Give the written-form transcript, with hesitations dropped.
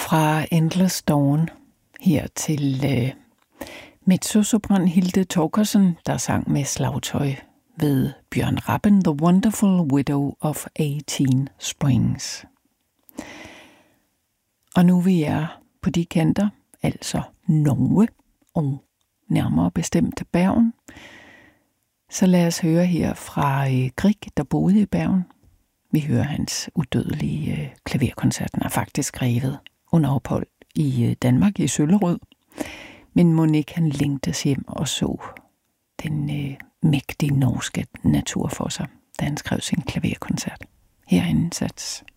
fra Endless Dawn her til mezzosopran Hilde Torkersen, der sang med slagtøj ved Bjørn Rappen, The Wonderful Widow of 18 Springs. Og nu vi er på de kanter, altså Norge og nærmere bestemt Bergen, så lad os høre her fra Grieg, der boede i Bergen. Vi hører hans udødelige klaverkoncert. Den er faktisk skrevet under ophold i Danmark i Søllerød. Men Monique han længtes hjem og så den mægtige norske natur for sig, da han skrev sin klaverkoncert. Her er en indsats.